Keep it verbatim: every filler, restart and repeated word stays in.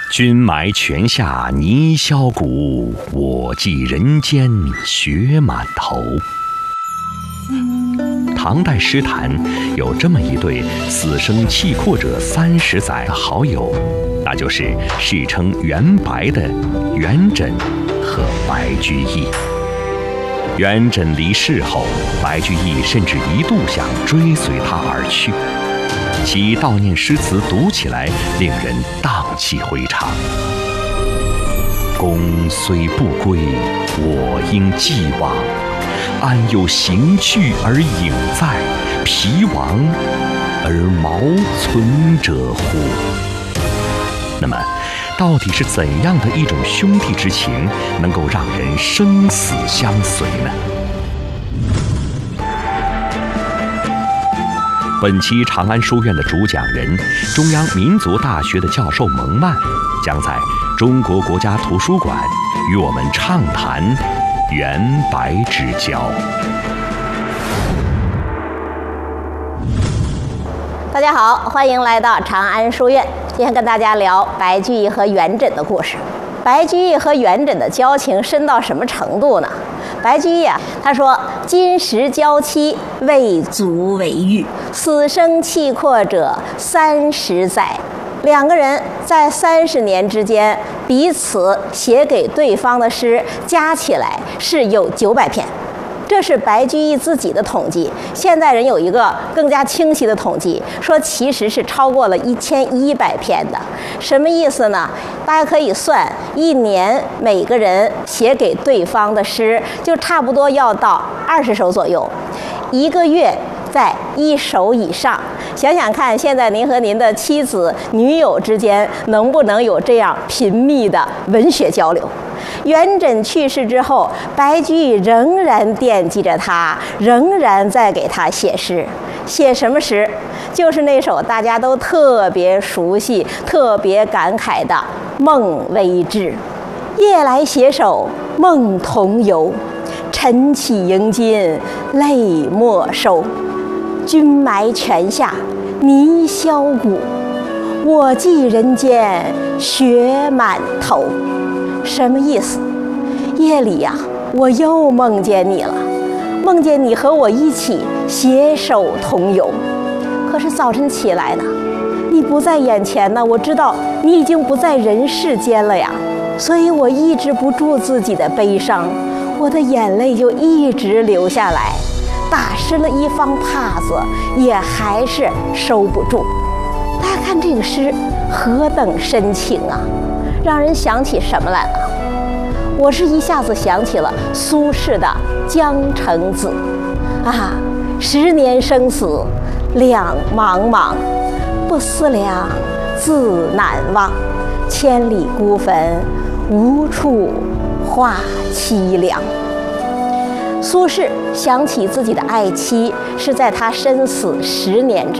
君埋泉下泥销骨，我寄人间雪满头。唐代诗坛有这么一对死生契阔者三十载的好友，那就是世称元白的元稹和白居易。元稹离世后，白居易甚至一度想追随他而去，其悼念诗词读起来令人荡气回肠。公虽不归，我应既往，安有行去而影在，疲亡而毛存者乎？那么到底是怎样的一种兄弟之情，能够让人生死相随呢？本期长安书院的主讲人，中央民族大学的教授蒙曼，将在中国国家图书馆与我们畅谈元白之交。 大家好，欢迎来到长安书院。今天跟大家聊白居易和元稹的故事。白居易和元稹的交情深到什么程度呢？白居易啊，他说：“今时交期，未足为喻。死生契阔者三十载。”两个人在三十年之间，彼此写给对方的诗加起来是有九百篇。这是白居易自己的统计，现代人有一个更加清晰的统计，说其实是超过了一千一百篇的。什么意思呢？大家可以算，一年每个人写给对方的诗，就差不多要到二十首左右，一个月在一首以上。想想看，现在您和您的妻子、女友之间能不能有这样频密的文学交流？元稹去世之后，白居易仍然惦记着他，仍然在给他写诗。写什么诗？就是那首大家都特别熟悉、特别感慨的《梦微志》。夜来携手梦同游，晨起迎金泪莫收。君埋泉下泥销骨，我寄人间雪满头。什么意思？夜里呀、啊，我又梦见你了，梦见你和我一起携手同游。可是早晨起来呢，你不在眼前呢，我知道你已经不在人世间了呀，所以我抑制不住自己的悲伤，我的眼泪就一直流下来，打湿了一方帕子，也还是收不住。大家看这个诗何等深情啊！让人想起什么来了？我是一下子想起了苏轼的《江城子》啊，十年生死两茫茫，不思量，自难忘。千里孤坟，无处话凄凉。苏轼想起自己的爱妻，是在他生死十年之